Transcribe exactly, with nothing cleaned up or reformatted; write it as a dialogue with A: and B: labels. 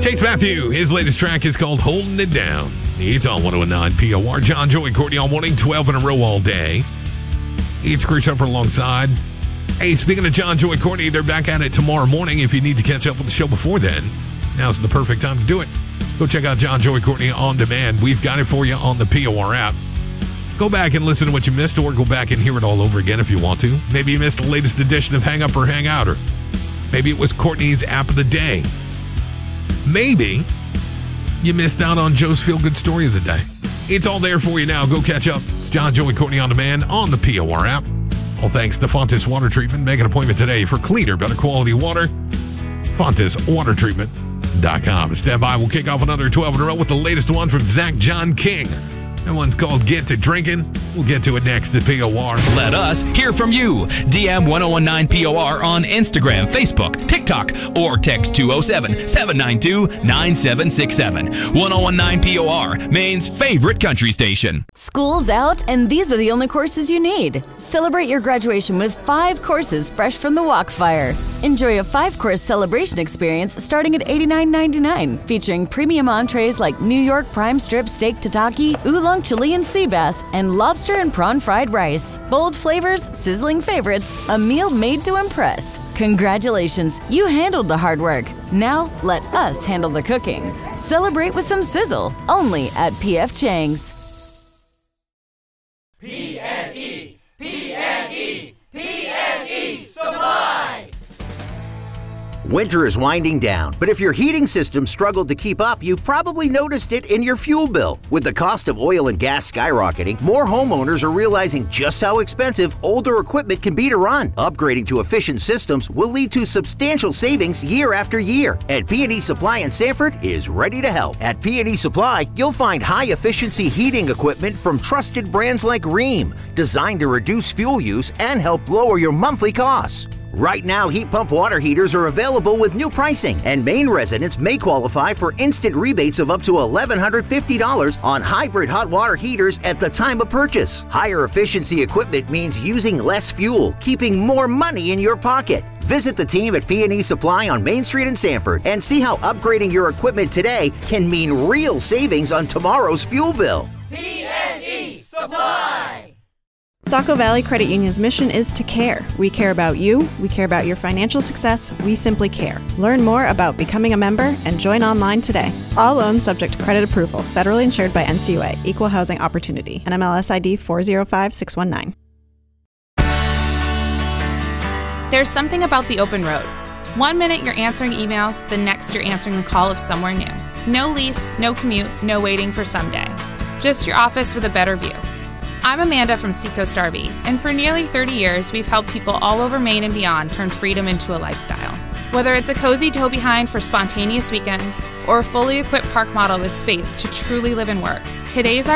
A: Chase Matthew, his latest track is called Holding It Down. It's on one oh nine P O R. John, Joey, Courtney all morning, twelve in a row all day. It's Chris Upper alongside. Hey, speaking of John, Joey, Courtney, they're back at it tomorrow morning. If you need to catch up with the show before then, now's the perfect time to do it. Go check out John, Joey, Courtney on demand. We've got it for you on the P O R app. Go back and listen to what you missed, or go back and hear it all over again if you want to. Maybe you missed the latest edition of Hang Up or Hang Out, or maybe it was Courtney's app of the day. Maybe you missed out on Joe's feel-good story of the day. It's all there for you now. Go catch up. It's John, Joey, Courtney on demand on the P O R app. All thanks to Fontes Water Treatment. Make an appointment today for cleaner, better quality water. Fontes Water Treatment dot com. Stand by. We'll kick off another twelve in a row with the latest one from Zach John King. That one's called Get to Drinking. We'll get to it next at P O R.
B: Let us hear from you. D M one oh one nine P O R on Instagram, Facebook, TikTok, or text two oh seven, seven nine two, nine seven six seven. one oh one nine P O R, Maine's favorite country station.
C: School's out, and these are the only courses you need. Celebrate your graduation with five courses fresh from the Walkfire. Enjoy a five-course celebration experience starting at eighty-nine ninety-nine, featuring premium entrees like New York prime strip steak tataki, oolong Chilean sea bass, and lobster and prawn fried rice. Bold flavors, sizzling favorites, a meal made to impress. Congratulations, you handled the hard work. Now let us handle the cooking. Celebrate with some sizzle, only at P F Chang's.
D: P and E, P and E, P and E Supply!
E: Winter is winding down, but if your heating system struggled to keep up, you probably noticed it in your fuel bill. With the cost of oil and gas skyrocketing, more homeowners are realizing just how expensive older equipment can be to run. Upgrading to efficient systems will lead to substantial savings year after year, and P and E Supply in Sanford is ready to help. At P and E Supply, you'll find high-efficiency heating equipment from trusted brands like Rheem, designed to reduce fuel use and help lower your monthly costs. Right now, heat pump water heaters are available with new pricing, and Maine residents may qualify for instant rebates of up to one thousand one hundred fifty dollars on hybrid hot water heaters at the time of purchase. Higher efficiency equipment means using less fuel, keeping more money in your pocket. Visit the team at P and E Supply on Main Street in Sanford and see how upgrading your equipment today can mean real savings on tomorrow's fuel bill.
D: P and E Supply!
F: Saco Valley Credit Union's mission is to care. We care about you, we care about your financial success, we simply care. Learn more about becoming a member and join online today. All loans subject to credit approval. Federally insured by N C U A. Equal Housing Opportunity. N M L S I D four zero five six one nine.
G: There's something about the open road. One minute you're answering emails, the next you're answering the call of somewhere new. No lease, no commute, no waiting for someday. Just your office with a better view. I'm Amanda from Seacoast R V, and for nearly thirty years, we've helped people all over Maine and beyond turn freedom into a lifestyle. Whether it's a cozy tow behind for spontaneous weekends or a fully equipped park model with space to truly live and work, today's